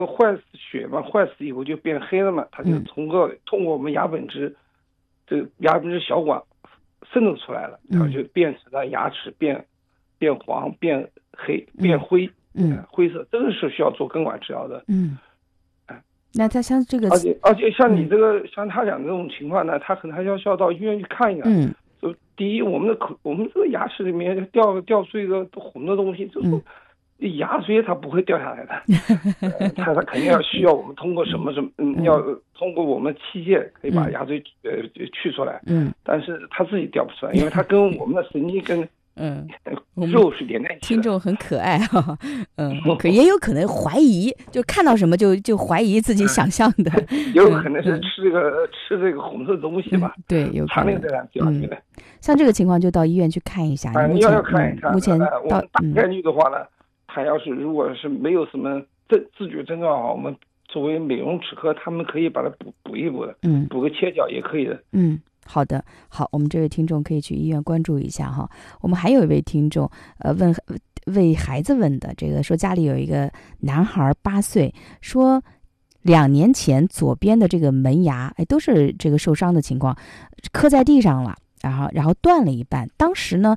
坏死血嘛，坏死以后就变黑了嘛，它就通过我们牙本质，这个牙本质小管渗透出来了，然后就变成了牙齿变黄、变黑、变灰，灰色，这个是需要做根管治疗的。 那他像这个， 而且像你这个，像他讲这种情况呢，他可能还需要到医院去看一看。就第一，我们这个牙齿里面掉出一个红的东西，就是牙髓它不会掉下来的，它肯定需要我们通过什么，要通过我们器械可以把牙髓去出来。但是它自己掉不出来，因为它跟我们的神经跟肉是连在一起的。 听众很可爱哈，可也有可能怀疑，就看到什么就怀疑自己想象的， 有可能是吃这个红色的东西吧。 对，有可能。 像这个情况就到医院去看一下。 要看一看。 目前我们大概率的话呢，他如果是没有什么自觉症状的话，我们作为美容齿科，他们可以把它补一补的，补个切角也可以的。 好的，好，我们这位听众可以去医院关注一下哈。我们还有一位听众，为孩子问的，这个说家里有一个男孩8岁，说2年前左边的这个门牙，都是这个受伤的情况，磕在地上了，然后断了一半。当时呢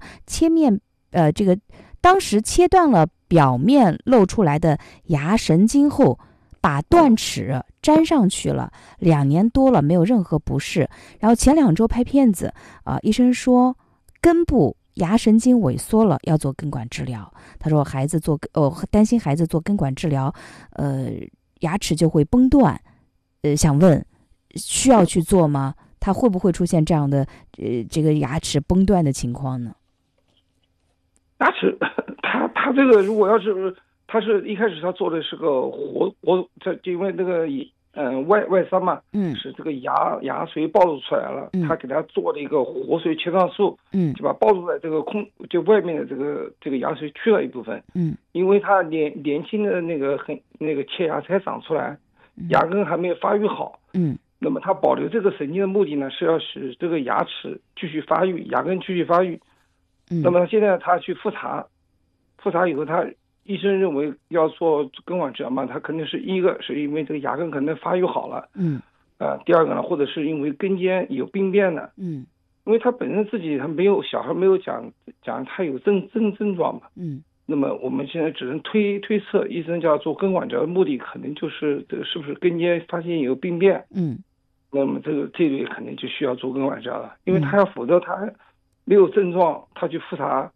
当时切断了表面露出来的牙神经后，把断齿粘上去了，2年多了没有任何不适。然后前2周拍片子，医生说根部牙神经萎缩了，要做根管治疗。他说担心孩子做根管治疗，牙齿就会崩断。想问需要去做吗？他会不会出现这样的这个牙齿崩断的情况呢？ 牙齿，他这个如果要是他是一开始他做的是个因为那个外伤嘛，是这个牙髓暴露出来了，他给他做了一个活髓切断术，就把暴露在这个就外面的这个牙髓去了一部分，因为他年轻的那个切牙才长出来，牙根还没有发育好，那么他保留这个神经的目的呢，是要使这个牙齿继续发育，牙根继续发育。那么现在他去复查以后，医生认为要做根管治疗嘛，他肯定是一个是因为这个牙根可能发育好了，第二个呢，或者是因为根尖有病变的，因为他本身自己小孩没有讲他有症状嘛，那么我们现在只能推测，医生叫做根管治疗的目的可能就是这个是不是根尖发现有病变，那么这类肯定就需要做根管治疗了，因为否则他没有症状，他去复查，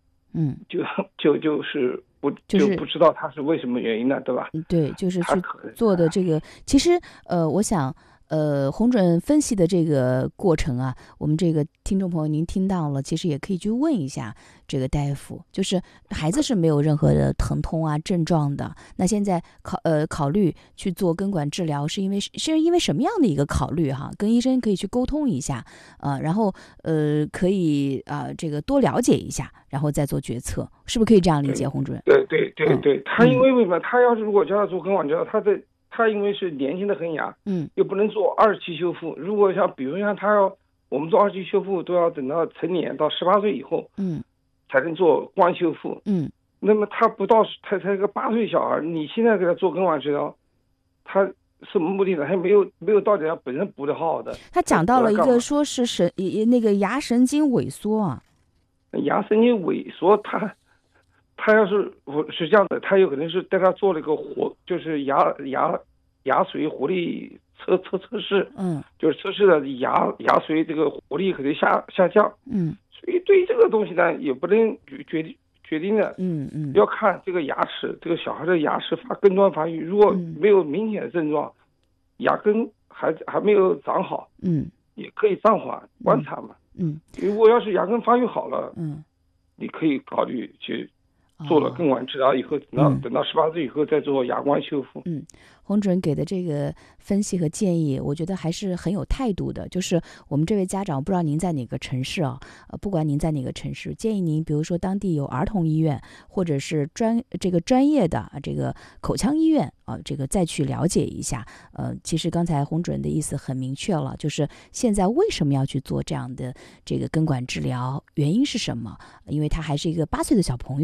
就是不知道他是为什么原因的，对吧？ 对，就是去做的这个，其实我想。洪主任分析的这个过程啊，我们这个听众朋友您听到了，其实也可以去问一下这个大夫，就是孩子是没有任何的疼痛啊症状的，那现在考虑去做根管治疗，是因为什么样的一个考虑哈？跟医生可以去沟通一下，然后可以这个多了解一下，然后再做决策，是不是可以这样理解，洪主任？ 对，他因为为什么他要是如果叫他做根管治疗，他因为是年轻的恒牙，又不能做2期修复。如果比如像我们做2期修复都要等到成年到18岁以后，才能做光修复，那么他他才个8岁小孩，你现在给他做根管治疗，他什么目的呢？还没有到底他本身补的好的。 他讲到了一个说是那个牙神经萎缩啊， 牙神经萎缩，他要是这样的，他有可能是带他做了一个就是牙髓活力测试，就是测试的牙髓这个活力可能下降，所以对于这个东西呢，也不能决定的，要看这个这个小孩的牙齿根端发育，如果没有明显的症状，牙根还没有长好，也可以暂缓观察嘛，如果要是牙根发育好了，你可以考虑去做了根管治疗以后，等到18岁以后再做牙冠修复。 洪主任给的这个分析和建议，我觉得还是很有态度的。就是我们这位家长，不知道您在哪个城市啊？不管您在哪个城市，建议您，比如说当地有儿童医院，或者是专业的这个口腔医院啊，这个再去了解一下。其实刚才洪主任的意思很明确了，就是现在为什么要去做这样的这个根管治疗，原因是什么？因为他还是一个8岁的小朋友啊，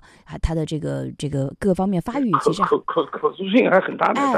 他的这个各方面发育其实可塑性还很大的。